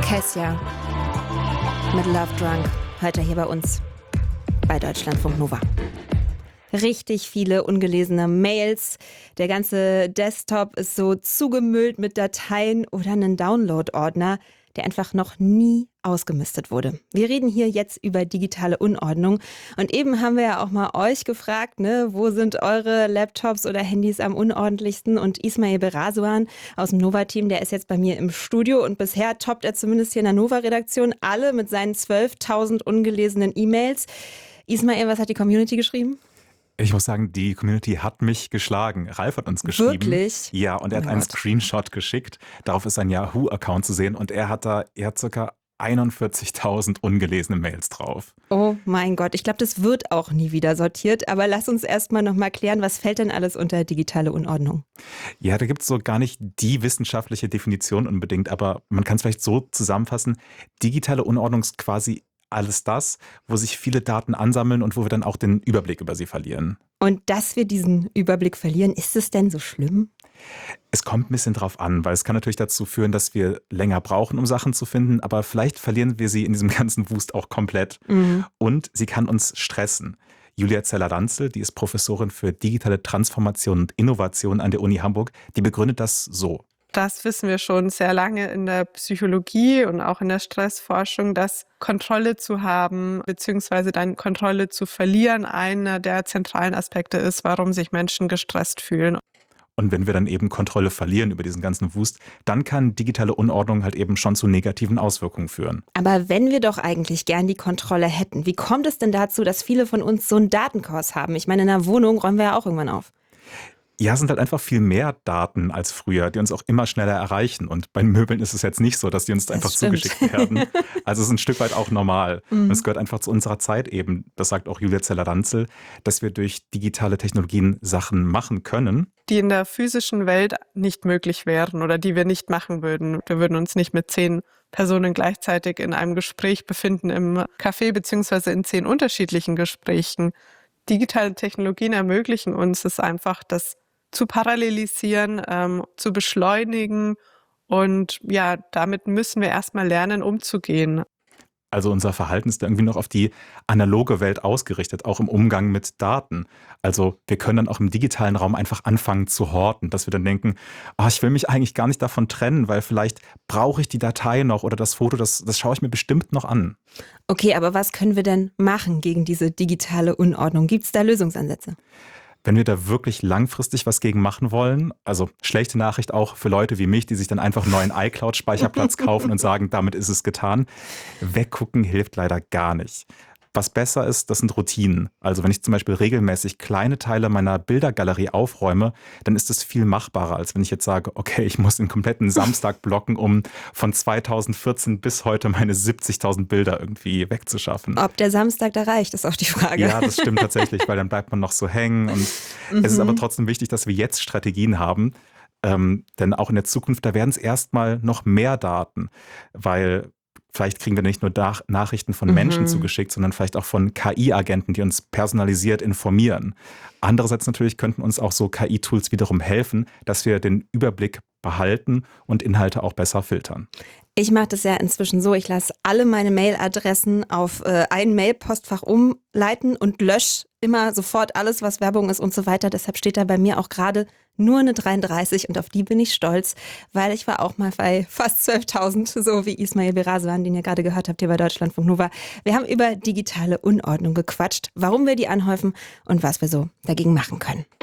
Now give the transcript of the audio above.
Kesja mit Love Drunk, heute hier bei uns bei Deutschlandfunk Nova. Richtig viele ungelesene Mails. Der ganze Desktop ist so zugemüllt mit Dateien oder einen Download-Ordner, der einfach noch nie ausgemistet wurde. Wir reden hier jetzt über digitale Unordnung. Und eben haben wir ja auch mal euch gefragt, wo sind eure Laptops oder Handys am unordentlichsten? Und Ismail Berasuan aus dem Nova-Team, der ist jetzt bei mir im Studio. Und bisher toppt er zumindest hier in der Nova-Redaktion alle mit seinen 12.000 ungelesenen E-Mails. Ismail, was hat die Community geschrieben? Ich muss sagen, die Community hat mich geschlagen. Ralf hat uns geschrieben. Wirklich? Ja, und er hat einen Screenshot geschickt. Darauf ist ein Yahoo-Account zu sehen und er hat ca. 41.000 ungelesene Mails drauf. Oh mein Gott, ich glaube, das wird auch nie wieder sortiert. Aber lass uns erstmal noch mal klären, was fällt denn alles unter digitale Unordnung? Ja, da gibt es so gar nicht die wissenschaftliche Definition unbedingt, aber man kann es vielleicht so zusammenfassen. Digitale Unordnung ist quasi alles das, wo sich viele Daten ansammeln und wo wir dann auch den Überblick über sie verlieren. Und dass wir diesen Überblick verlieren, ist es denn so schlimm? Es kommt ein bisschen drauf an, weil es kann natürlich dazu führen, dass wir länger brauchen, um Sachen zu finden, aber vielleicht verlieren wir sie in diesem ganzen Wust auch komplett. Und sie kann uns stressen. Julia Zeller-Danzel, die ist Professorin für digitale Transformation und Innovation an der Uni Hamburg, die begründet das so. Das wissen wir schon sehr lange in der Psychologie und auch in der Stressforschung, dass Kontrolle zu haben bzw. dann Kontrolle zu verlieren einer der zentralen Aspekte ist, warum sich Menschen gestresst fühlen. Und wenn wir dann eben Kontrolle verlieren über diesen ganzen Wust, dann kann digitale Unordnung halt eben schon zu negativen Auswirkungen führen. Aber wenn wir doch eigentlich gern die Kontrolle hätten, wie kommt es denn dazu, dass viele von uns so einen Datenchaos haben? Ich meine, in einer Wohnung räumen wir ja auch irgendwann auf. Ja, es sind halt einfach viel mehr Daten als früher, die uns auch immer schneller erreichen. Und bei Möbeln ist es jetzt nicht so, dass die uns Das einfach stimmt. zugeschickt werden. Also es ist ein Stück weit auch normal. Und es gehört einfach zu unserer Zeit eben, das sagt auch Julia Zeller-Danzel, dass wir durch digitale Technologien Sachen machen können, Die in der physischen Welt nicht möglich wären oder die wir nicht machen würden. Wir würden uns nicht mit 10 Personen gleichzeitig in einem Gespräch befinden im Café beziehungsweise in 10 unterschiedlichen Gesprächen. Digitale Technologien ermöglichen uns es einfach, das zu parallelisieren, zu beschleunigen und ja, damit müssen wir erstmal lernen, umzugehen. Also unser Verhalten ist da irgendwie noch auf die analoge Welt ausgerichtet, auch im Umgang mit Daten. Also wir können dann auch im digitalen Raum einfach anfangen zu horten, dass wir dann denken, ich will mich eigentlich gar nicht davon trennen, weil vielleicht brauche ich die Datei noch oder das Foto, das schaue ich mir bestimmt noch an. Okay, aber was können wir denn machen gegen diese digitale Unordnung? Gibt es da Lösungsansätze? Wenn wir da wirklich langfristig was gegen machen wollen, also schlechte Nachricht auch für Leute wie mich, die sich dann einfach einen neuen iCloud-Speicherplatz kaufen und sagen, damit ist es getan. Weggucken hilft leider gar nicht. Was besser ist, das sind Routinen. Also wenn ich zum Beispiel regelmäßig kleine Teile meiner Bildergalerie aufräume, dann ist es viel machbarer, als wenn ich jetzt sage, okay, ich muss den kompletten Samstag blocken, um von 2014 bis heute meine 70.000 Bilder irgendwie wegzuschaffen. Ob der Samstag da reicht, ist auch die Frage. Ja, das stimmt tatsächlich, weil dann bleibt man noch so hängen. Und es ist aber trotzdem wichtig, dass wir jetzt Strategien haben. Denn auch in der Zukunft, da werden es erstmal noch mehr Daten, weil vielleicht kriegen wir nicht nur Nachrichten von Menschen zugeschickt, sondern vielleicht auch von KI-Agenten, die uns personalisiert informieren. Andererseits natürlich könnten uns auch so KI-Tools wiederum helfen, dass wir den Überblick behalten und Inhalte auch besser filtern. Ich mache das ja inzwischen so, ich lasse alle meine Mailadressen auf ein Mailpostfach umleiten und lösche immer sofort alles, was Werbung ist und so weiter. Deshalb steht da bei mir auch gerade nur eine 33 und auf die bin ich stolz, weil ich war auch mal bei fast 12.000, so wie Ismail Berasuan, den ihr gerade gehört habt hier bei Deutschlandfunk Nova. Wir haben über digitale Unordnung gequatscht, warum wir die anhäufen und was wir so dagegen machen können.